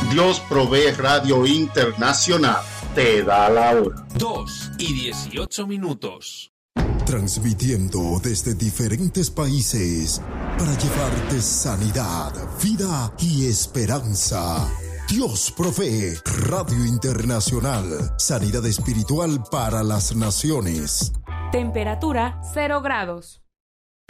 Dios Provee Radio Internacional te da la hora. 2:18. Transmitiendo desde diferentes países para llevarte sanidad, vida y esperanza. Dios Provee Radio Internacional. Sanidad espiritual para las naciones. Temperatura 0 grados.